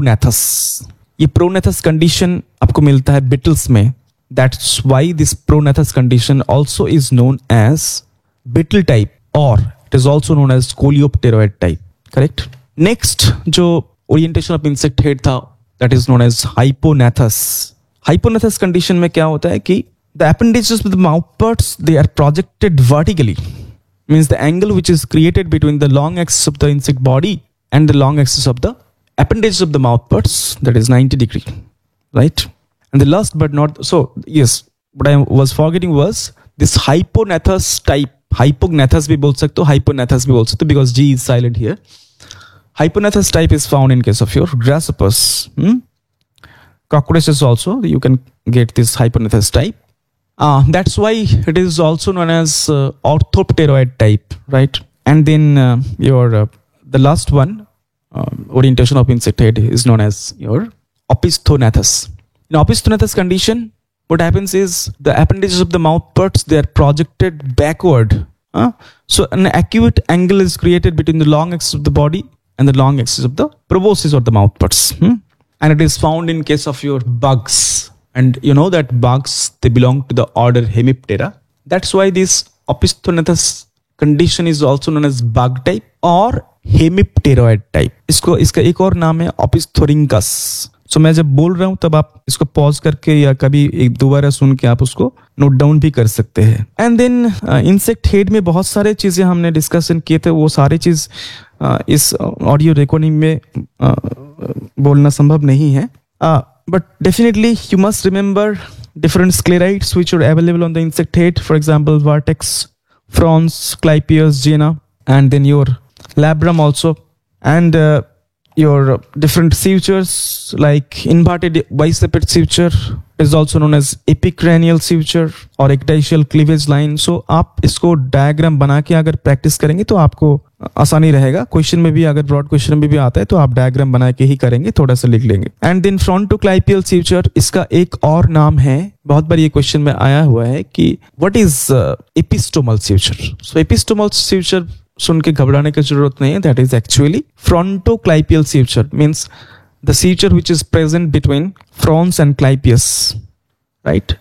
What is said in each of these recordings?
प्रोनेथस। ये प्रोनेथस कंडीशन आपको मिलता है बिटल्स में। That's why this प्रोनेथस condition also is known as beetle type और it is also known as कोलियोप्टेरॉइड type. Correct. Next जो ओरिएंटेशन ऑफ इंसेक्ट हेड था that is known as हाइपोनेथस। हाइपोनेथस condition में क्या होता है कि the appendages of the mouthparts they are projected vertically, means the angle which is created between the long axis of the insect body and the long axis of the appendages of the mouthparts, that is 90 degree, right? And the last but not so yes, what I was forgetting was this hypognathes type. Hypognathes भी बोल सकते हो, hypognathes भी बोल सकते हो because G is silent here. Hypognathes type is found in case of your grasshoppers. Cockroaches also you can get this hypognathes type. That's why it is also known as orthopteroid type, right? And then the last one orientation of insect head is known as your opisthonathus. In opisthonathus condition, what happens is the appendages of the mouth parts they are projected backward. So an acute angle is created between the long axis of the body and the long axis of the proboscis or the mouth parts, and it is found in case of your bugs. And you know that bugs they belong to the order Hemiptera. That's why this opisthonathus condition is also known as bug type or Hemipteroid type. इसका एक और नाम है Opisthorinchus. So मैं जब बोल रहा हूँ तब आप इसको पॉज करके या कभी एक दोबारा सुन के आप उसको नोट डाउन भी कर सकते हैं। एंड देन इंसेक्ट हेड में बहुत सारे चीजें हमने डिस्कशन किए थे, वो सारे चीज इस ऑडियो रिकॉर्डिंग में बोलना संभव नहीं है। But definitely you must remember different sclerites which are available on the insect head. For example, Vertex, Frons, Clypeus, Gena, and then your labrum also. And your different sutures like inverted biciped suture is also known as epicranial suture or ecdysial cleavage line. So आप इसको diagram बना के अगर practice करेंगे तो आपको आसानी रहेगा। क्वेश्चन में भी अगर ब्रॉड क्वेश्चन में भी आता है तो आप डायग्राम बना के ही करेंगे, थोड़ा सा लिख लेंगे। एंड देन फ्रंटोक्लाइपियल suture, इसका एक और नाम है, बहुत बार ये क्वेश्चन में आया हुआ है कि what is एपिस्टोमल suture। So एपिस्टोमल suture सुन के घबराने की जरूरत नहीं है। That is actually फ्रंटोक्लाइपियल suture, means the suture which is present between frons and clypeus, right.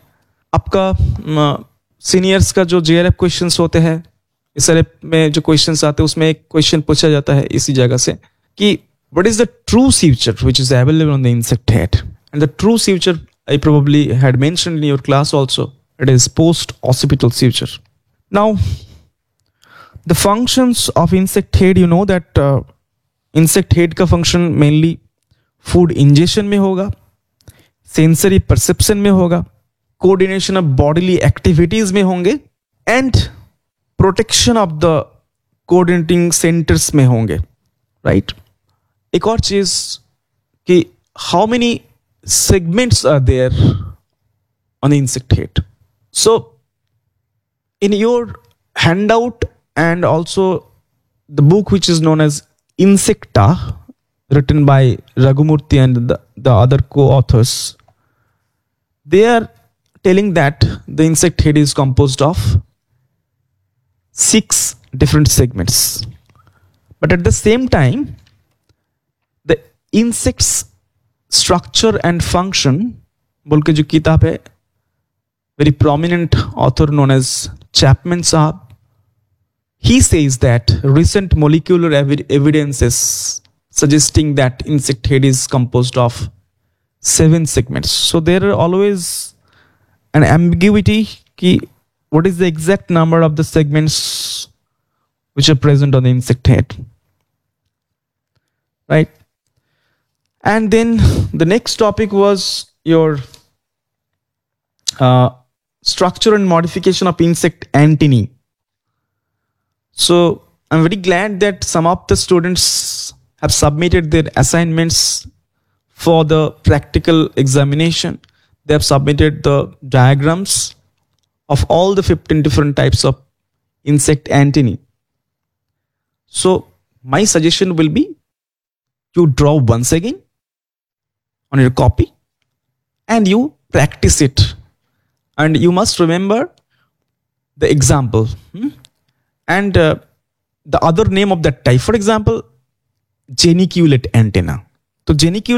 आपका सीनियर्स का जो JRF क्वेश्चंस होते हैं, इस तरह में जो क्वेश्चंस आते हैं उसमें एक क्वेश्चन पूछा जाता है इसी जगह से कि what is the true suture which is available on the insect head, and the true suture I probably had mentioned in your class also. It is post-occipital suture. Now the functions of insect head, you know that insect head का function mainly food ingestion में होगा, sensory perception में होगा, coordination of bodily activities में होंगे, and protection of the coordinating centers में होंगे, right? एक और चीज कि how many segments are there on the insect head. So in your handout and also the book which is known as Insecta, written by Raghumurthy and the other co-authors, they are telling that the insect head is composed of 6 different segments. But at the same time, the insect's structure and function, बोल के जो किताब है, very prominent author known as Chapman साहब, he says that recent molecular evidences suggesting that insect head is composed of 7 segments. So there are always an ambiguity ki what is the exact number of the segments which are present on the insect head, right? And then the next topic was your structure and modification of insect antennae. So I'm very glad that some of the students have submitted their assignments for the practical examination. They have submitted the diagrams of all the 15 different types of insect antennae. So my suggestion will be you draw once again on your copy and you practice it. And you must remember the example. And the other name of that type, for example, geniculate antenna. So geniculate